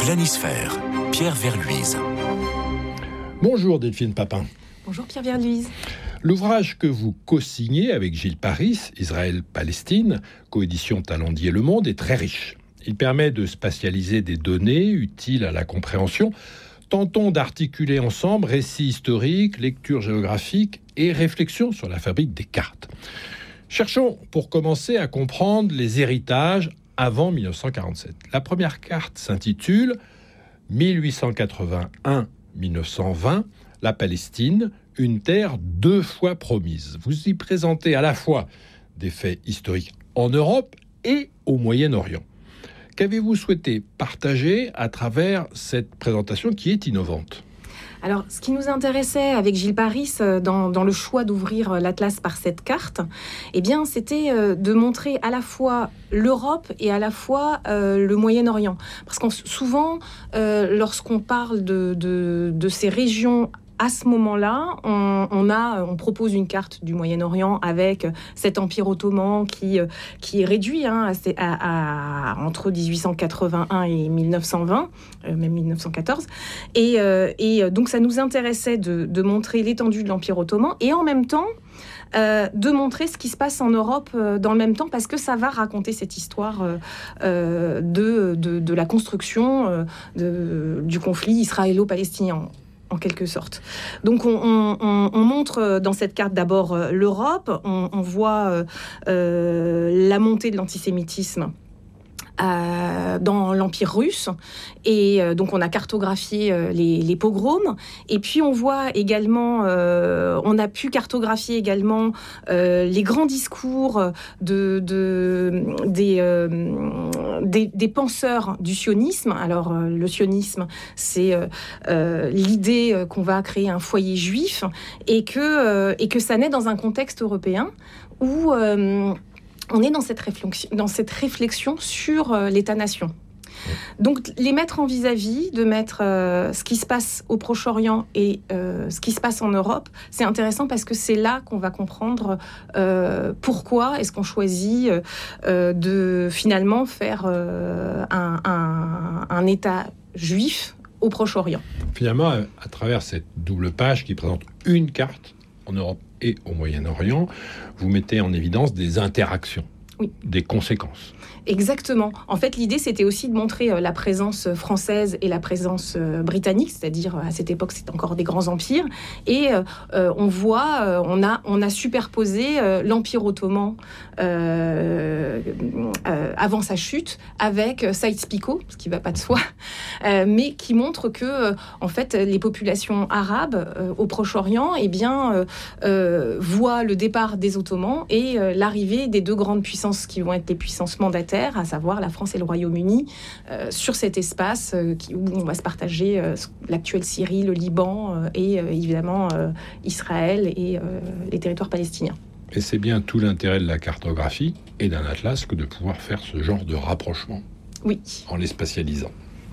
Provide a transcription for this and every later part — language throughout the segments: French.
Planisphère, Pierre Verluise. Bonjour Delphine Papin. Bonjour Pierre Verluise. L'ouvrage que vous co-signez avec Gilles Paris, Israël-Palestine, coédition Talendier Le Monde, est très riche. Il permet de spatialiser des données utiles à la compréhension. Tentons d'articuler ensemble récits historiques, lecture géographique et réflexion sur la fabrique des cartes. Cherchons pour commencer à comprendre les héritages avant 1947. La première carte s'intitule 1881-1920, la Palestine, une terre 2 fois promise. Vous y présentez à la fois des faits historiques en Europe et au Moyen-Orient. Qu'avez-vous souhaité partager à travers cette présentation qui est innovante ? Alors, ce qui nous intéressait avec Gilles Paris dans le choix d'ouvrir l'Atlas par cette carte, eh bien, c'était de montrer à la fois l'Europe et à la fois le Moyen-Orient. Parce que souvent, lorsqu'on parle de ces régions à ce moment-là, on propose une carte du Moyen-Orient avec cet empire ottoman qui est réduit entre 1881 et 1920, même 1914. Et donc, ça nous intéressait de montrer l'étendue de l'empire ottoman et en même temps, de montrer ce qui se passe en Europe dans le même temps, parce que ça va raconter cette histoire de la construction du conflit israélo-palestinien, en quelque sorte. Donc on montre dans cette carte d'abord l'Europe, on voit la montée de l'antisémitisme dans l'Empire russe, et donc on a cartographié les pogroms, et puis on voit également, on a pu cartographier également les grands discours des penseurs du sionisme. Alors le sionisme, c'est l'idée qu'on va créer un foyer juif, et que ça naît dans un contexte européen où on est dans cette réflexion sur l'État-nation. Donc, les mettre en vis-à-vis, de mettre ce qui se passe au Proche-Orient et ce qui se passe en Europe, c'est intéressant parce que c'est là qu'on va comprendre pourquoi est-ce qu'on choisit de finalement faire un État juif au Proche-Orient. Finalement, à travers cette double page qui présente une carte en Europe et au Moyen-Orient, vous mettez en évidence des interactions, oui, des conséquences. Exactement. En fait, l'idée, c'était aussi de montrer la présence française et la présence britannique, c'est-à-dire à cette époque, c'était encore des grands empires. Et on voit, on a superposé l'Empire ottoman avant sa chute avec Saïd-Picot, ce qui ne va pas de soi, mais qui montre que, en fait, les populations arabes au Proche-Orient, eh bien, voient le départ des Ottomans et l'arrivée des deux grandes puissances qui vont être les puissances mandataires, à savoir la France et le Royaume-Uni, sur cet espace où on va se partager l'actuelle Syrie, le Liban et évidemment Israël et les territoires palestiniens. Et c'est bien tout l'intérêt de la cartographie et d'un atlas que de pouvoir faire ce genre de rapprochement, oui, en les spatialisant.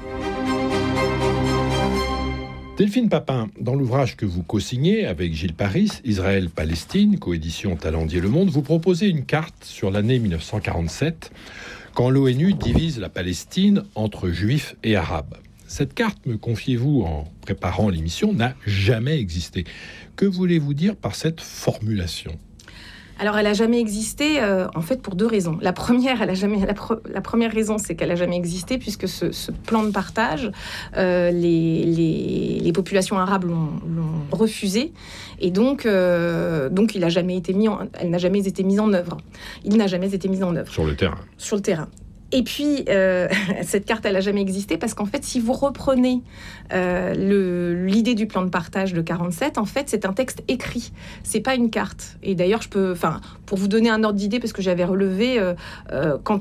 Delphine Papin, dans l'ouvrage que vous co-signez avec Gilles Paris, Israël-Palestine, coédition Talendier Le Monde, vous proposez une carte sur l'année 1947, quand l'ONU divise la Palestine entre juifs et arabes. Cette carte, me confiez-vous en préparant l'émission, n'a jamais existé. Que voulez-vous dire par cette formulation ? Alors, elle n'a jamais existé, en fait, pour deux raisons. La première raison, c'est qu'elle n'a jamais existé, puisque ce plan de partage, les populations arabes l'ont refusé, et donc elle n'a jamais été mise en œuvre. Il n'a jamais été mis en œuvre. Sur le terrain. Sur le terrain. Et puis, cette carte, elle n'a jamais existé parce qu'en fait, si vous reprenez l'idée du plan de partage de 47, en fait, c'est un texte écrit. C'est pas une carte. Et d'ailleurs, pour vous donner un ordre d'idée, parce que j'avais relevé, quand